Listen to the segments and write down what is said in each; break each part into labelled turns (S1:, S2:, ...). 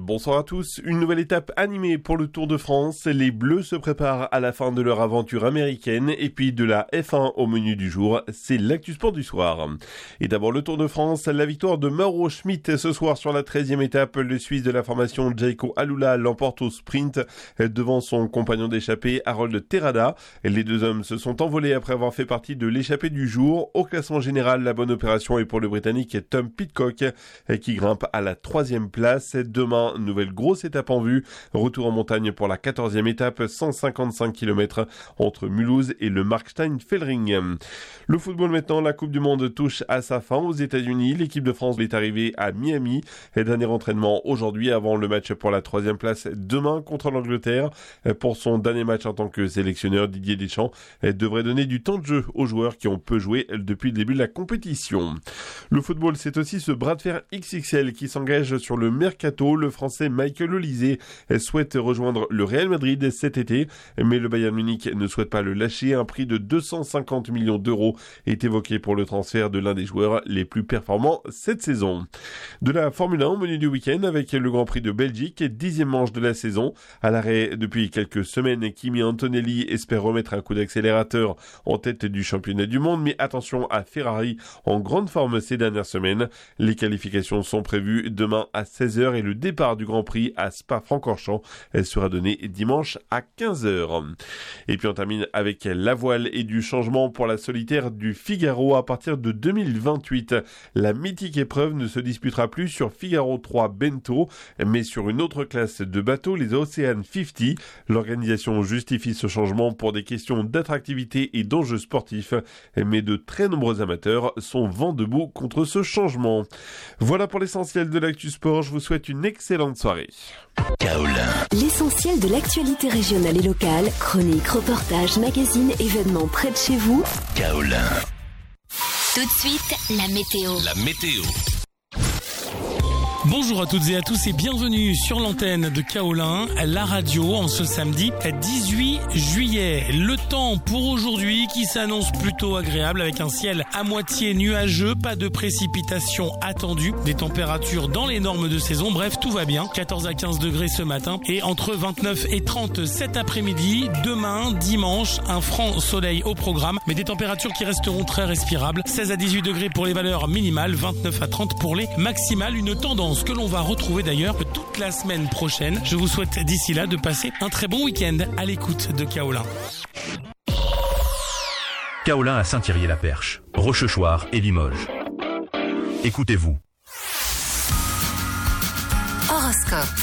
S1: bonsoir à tous. Une nouvelle étape animée pour le Tour de France. Les Bleus se préparent à la fin de leur aventure américaine et puis de la F1 au menu du jour. C'est l'actu sport du soir. Et d'abord le Tour de France, la victoire de Mauro Schmid ce soir sur la 13e étape. Le Suisse de la formation Jaco Alula l'emporte au sprint devant son compagnon d'échappée Harold Terrada. Les deux hommes se sont envolés après avoir fait partie de l'échappée du jour. Au classement général, la bonne opération est pour le Britannique Tom Pidcock qui grimpe à la 3e place. Demain, nouvelle grosse étape en vue. Retour en montagne pour la 14e étape, 155 km entre Mulhouse et le Markstein-Fellring. Le football maintenant, la Coupe du Monde touche à sa fin aux États-Unis. L'équipe de France est arrivée à Miami. Dernier entraînement aujourd'hui avant le match pour la 3e place demain contre l'Angleterre. Pour son dernier match en tant que sélectionneur, Didier Deschamps devrait donner du temps de jeu aux joueurs qui ont peu joué depuis le début de la compétition. Le football, c'est aussi ce bras de fer XXL qui s'engage sur le mercato. Le Français Michael Olise souhaite rejoindre le Real Madrid cet été, mais le Bayern Munich ne souhaite pas le lâcher. Un prix de 250 millions d'euros est évoqué pour le transfert de l'un des joueurs les plus performants cette saison. De la Formule 1 au menu du week-end avec le Grand Prix de Belgique, 10e manche de la saison. À l'arrêt depuis quelques semaines, Kimi Antonelli espère remettre un coup d'accélérateur en tête du championnat du monde, mais attention à Ferrari en grande forme ces dernières semaines. Les qualifications sont prévues demain à 16h et le départ du Grand Prix à Spa-Francorchamps sera donné dimanche à 15h. Et puis on termine avec la voile et du changement pour la solitaire du Figaro à partir de 2028. La mythique épreuve ne se disputera plus sur Figaro 3 Bento, mais sur une autre classe de bateaux, les Ocean 50. L'organisation justifie ce changement pour des questions d'attractivité et d'enjeux sportifs, mais de très nombreux amateurs sont vent debout contre ce changement. Voilà pour l'essentiel de l'actu sport, je vous souhaite une excellente soirée.
S2: Kaolin. L'essentiel de l'actualité régionale et locale, chroniques, reportages, magazines, événements près de chez vous.
S3: Kaolin.
S2: Tout de suite, la météo.
S3: La météo.
S4: Bonjour à toutes et à tous et bienvenue sur l'antenne de Kaolin, la radio, en ce samedi 18 juillet. Le temps pour aujourd'hui qui s'annonce plutôt agréable avec un ciel à moitié nuageux, pas de précipitations attendues, des températures dans les normes de saison, bref tout va bien. 14 à 15 degrés ce matin et entre 29 et 30 cet après-midi. Demain, dimanche, un franc soleil au programme, mais des températures qui resteront très respirables. 16 à 18 degrés pour les valeurs minimales, 29 à 30 pour les maximales. Une tendance que l'on va retrouver d'ailleurs toute la semaine prochaine. Je vous souhaite d'ici là de passer un très bon week-end à l'écoute de Kaolin.
S5: Kaolin à Saint-Thierry-la-Perche, Rochechouart et Limoges. Écoutez-vous.
S2: Horoscope.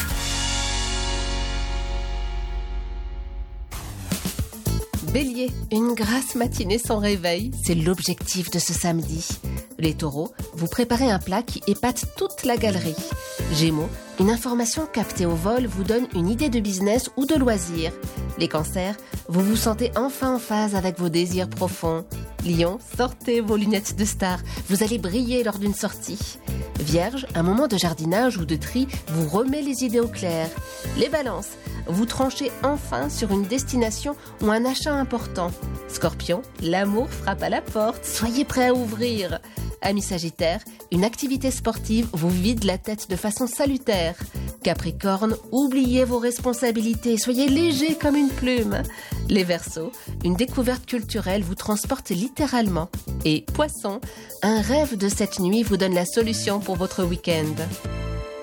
S6: Bélier, une grasse matinée sans réveil, c'est l'objectif de ce samedi. Les taureaux, vous préparez un plat qui épate toute la galerie. Gémeaux, une information captée au vol vous donne une idée de business ou de loisir. Les cancers, vous vous sentez enfin en phase avec vos désirs profonds. Lion, sortez vos lunettes de star, vous allez briller lors d'une sortie. Vierge, un moment de jardinage ou de tri vous remet les idées au clair. Les balances, vous tranchez enfin sur une destination ou un achat important. Scorpion, l'amour frappe à la porte, soyez prêt à ouvrir. Amis Sagittaire, une activité sportive vous vide la tête de façon salutaire. Capricorne, oubliez vos responsabilités, soyez léger comme une plume. Les Verseaux, une découverte culturelle vous transporte littéralement. Et Poisson, un rêve de cette nuit vous donne la solution pour votre week-end.